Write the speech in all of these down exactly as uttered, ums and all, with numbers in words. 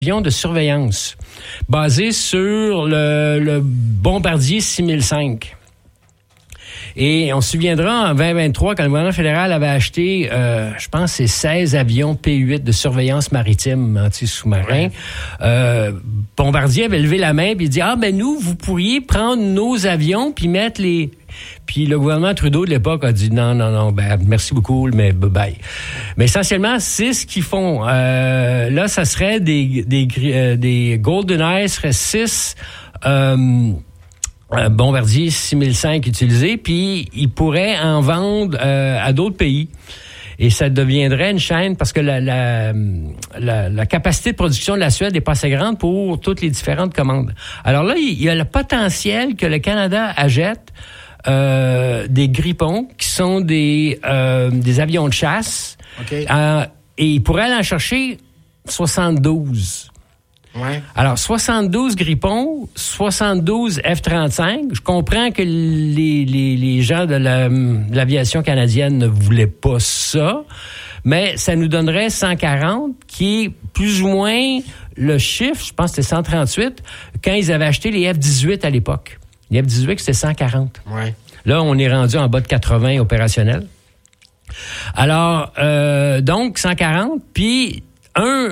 avions de surveillance basés sur le, le Bombardier six mille cinq. Et on se souviendra, en vingt vingt-trois, quand le gouvernement fédéral avait acheté, euh, je pense, c'est seize avions P huit de surveillance maritime anti-sous-marin, ouais. euh, Bombardier avait levé la main et il dit « Ah, ben nous, vous pourriez prendre nos avions puis mettre les... » Puis le gouvernement Trudeau de l'époque a dit « Non, non, non, ben merci beaucoup, mais bye-bye. » Mais essentiellement, c'est ce qu'ils font. Euh, là, ça serait des, des, euh, des GoldenEye, serait six... Euh, Euh, Bombardier six mille cinq utilisés, puis ils pourraient en vendre euh, à d'autres pays. Et ça deviendrait une chaîne parce que la, la, la, la capacité de production de la Suède est pas assez grande pour toutes les différentes commandes. Alors là, il y a le potentiel que le Canada achète euh, des Griffons, qui sont des, euh, des avions de chasse. Okay. Euh, et il pourrait aller en chercher soixante-douze. Ouais. Alors, soixante-douze Griffons, soixante-douze F trente-cinq. Je comprends que les, les, les gens de, la, de l'aviation canadienne ne voulaient pas ça, mais ça nous donnerait cent quarante, qui est plus ou moins le chiffre, je pense que c'était cent trente-huit, quand ils avaient acheté les F dix-huit à l'époque. Les F dix-huit, c'était cent quarante. Ouais. Là, on est rendu en bas de quatre-vingts opérationnels. Alors, euh, donc, cent quarante, puis un...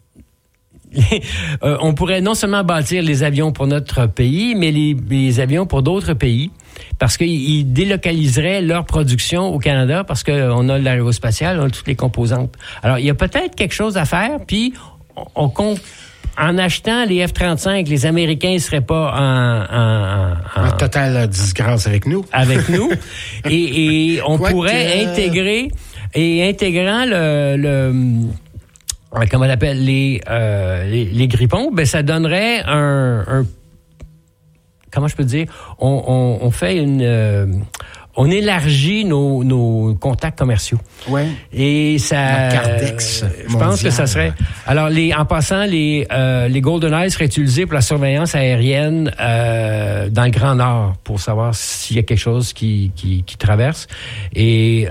euh, on pourrait non seulement bâtir les avions pour notre pays, mais les, les avions pour d'autres pays, parce qu'ils délocaliseraient leur production au Canada, parce qu'on a l'aérospatial, on a toutes les composantes. Alors, il y a peut-être quelque chose à faire, puis on, on en achetant les F trente-cinq, les Américains ne seraient pas en... En, en, en totale disgrâce avec nous. Avec nous. et, et on Quoi pourrait que... intégrer, et intégrant le... le comment on l'appelle, les, euh, les, les Griffons, ben ça donnerait un, un comment je peux dire, on, on, on fait une, euh, on élargit nos, nos contacts commerciaux. Ouais. Et ça, Cardex, euh, je pense que ça serait. Alors les, en passant, les euh, les GoldenEye seraient utilisés pour la surveillance aérienne euh, dans le Grand Nord pour savoir s'il y a quelque chose qui qui, qui traverse. Et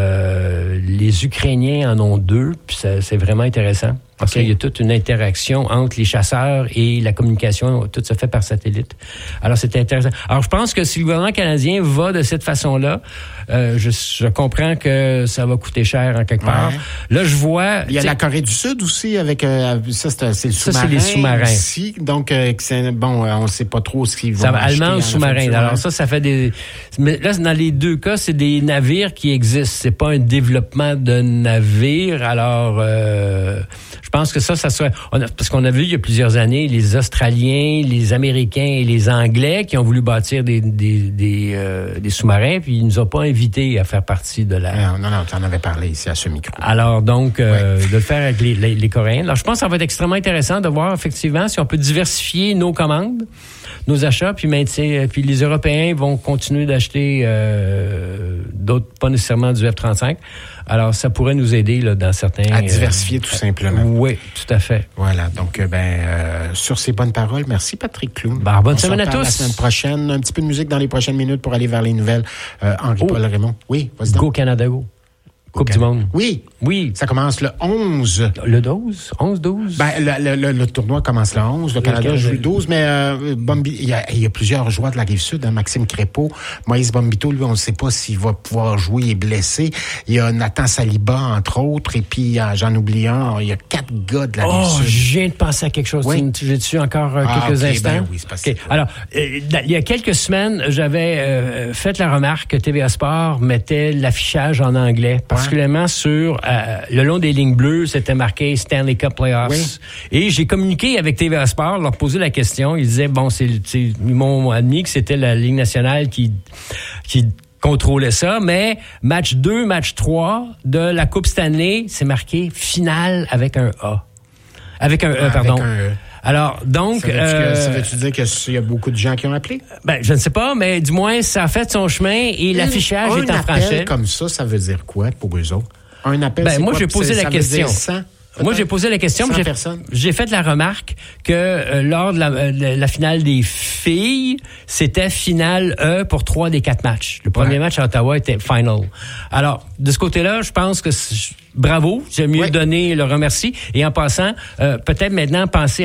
euh, les Ukrainiens en ont deux, puis ça, c'est vraiment intéressant. Parce okay. qu'il y a toute une interaction entre les chasseurs et la communication, tout se fait par satellite. Alors, c'est intéressant. Alors, je pense que si le gouvernement canadien va de cette façon-là, euh, je, je comprends que ça va coûter cher en quelque part. Ouais. Là, je vois... Il y a la Corée du Sud aussi avec... Euh, ça, c'est, c'est le sous-marin. Ça, c'est les sous-marins. Ici, donc, euh, c'est, bon, on ne sait pas trop ce qu'ils vont ça va, allemand ou sous-marin. Alors, ça, ça fait des... Mais là, dans les deux cas, c'est des navires qui existent. C'est pas un développement de navires. Alors... Euh, je pense que ça, ça serait... On a, parce qu'on a vu il y a plusieurs années les Australiens, les Américains et les Anglais qui ont voulu bâtir des, des, des, euh, des sous-marins, puis ils nous ont pas invités à faire partie de la... Non, non, non, tu en avais parlé ici à ce micro. Alors, donc, euh, ouais. de le faire avec les, les, les Coréens. Alors, je pense que ça va être extrêmement intéressant de voir, effectivement, si on peut diversifier nos commandes, nos achats, puis, maintien, puis les Européens vont continuer d'acheter euh, d'autres, pas nécessairement du F trente-cinq. Alors, ça pourrait nous aider là, dans certains... À diversifier euh, tout simplement. Oui, tout à fait. Voilà, donc ben euh, sur ces bonnes paroles, merci Patrick Clown. Ben, bonne On semaine à tous. La semaine prochaine, un petit peu de musique dans les prochaines minutes pour aller vers les nouvelles. Euh, Henri-Paul oh. Raymond. Oui, vas-y donc. Go Canada, go. Coupe du monde. Oui. Oui. Ça commence le onze. Le douze? onze, douze? Ben, le, le, le, le tournoi commence le onze. Le, le Canada joue le douze, mais euh, Bombi, il, y a, il y a plusieurs joueurs de la Rive-Sud. Hein, Maxime Crépeau, Moïse Bombito, lui, on ne sait pas s'il va pouvoir jouer, il est blessé. Il y a Nathan Saliba, entre autres, et puis j'en oublie un. Il y a quatre gars de la Rive-Sud. Oh, je viens de penser à quelque chose. Oui. J'ai dessus encore euh, ah, quelques okay, instants. Ben oui, c'est parce okay. que... Alors, euh, il y a quelques semaines, j'avais euh, fait la remarque que T V A Sport mettait l'affichage en anglais, particulièrement ouais. sur Euh, le long des lignes bleues, c'était marqué Stanley Cup Playoffs. Oui. Et j'ai communiqué avec T V A Sport, leur posé la question. Ils disaient, bon, c'est, c'est, ils m'ont admis que c'était la Ligue nationale qui, qui contrôlait ça, mais match deux, match trois de la Coupe Stanley, c'est marqué finale avec un A. Avec un E, pardon. Avec un E. Alors, donc... Ça veut-tu, euh, que, ça veut-tu dire qu'il y a beaucoup de gens qui ont appelé? Ben, je ne sais pas, mais du moins, ça a fait son chemin et Une, l'affichage est en français. Un appel comme ça, ça veut dire quoi pour eux autres? Un appel, ben, c'est moi, quoi? j'ai posé c'est, la question. cent, moi, j'ai posé la question. J'ai, j'ai fait la remarque que euh, lors de la, euh, la finale des filles, c'était finale E pour trois des quatre matchs. Le premier ouais. match à Ottawa était final. Alors, de ce côté-là, je pense que bravo, j'ai mieux oui. donné le remercie. Et en passant, euh, peut-être maintenant penser